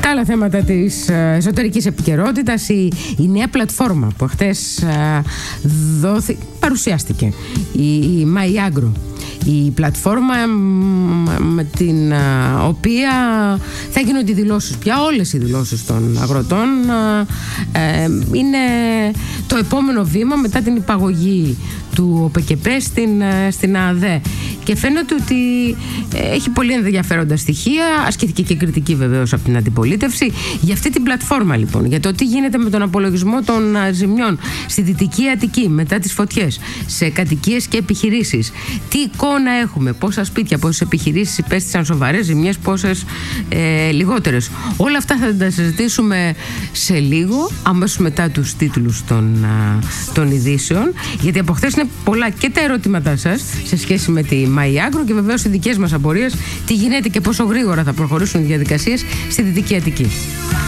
στα άλλα θέματα της εσωτερικής επικαιρότητας, η νέα πλατφόρμα που χτες παρουσιάστηκε, η MyAgro. Η πλατφόρμα με την οποία θα γίνονται οι δηλώσεις πια, όλες οι δηλώσεις των αγροτών, είναι το επόμενο βήμα μετά την υπαγωγή του ΟΠΚΠ στην ΑΔΕ. Και φαίνεται ότι έχει πολύ ενδιαφέροντα στοιχεία. Ασκήθηκε και κριτική βεβαίως από την αντιπολίτευση για αυτή την πλατφόρμα, λοιπόν. Για το τι γίνεται με τον απολογισμό των ζημιών στη Δυτική Αττική μετά τις φωτιές, σε κατοικίες και επιχειρήσεις. Τι εικόνα έχουμε, πόσα σπίτια, πόσες επιχειρήσεις υπέστησαν σοβαρές ζημιές, πόσες λιγότερες. Όλα αυτά θα τα συζητήσουμε σε λίγο, αμέσως μετά τους τίτλους των ειδήσεων. Γιατί από χθες είναι πολλά και τα ερωτήματά σας σε σχέση με τη MyAgro και βεβαίως οι δικές μας απορίες, τι γίνεται και πόσο γρήγορα θα προχωρήσουν οι διαδικασίες στη Δυτική Αττική.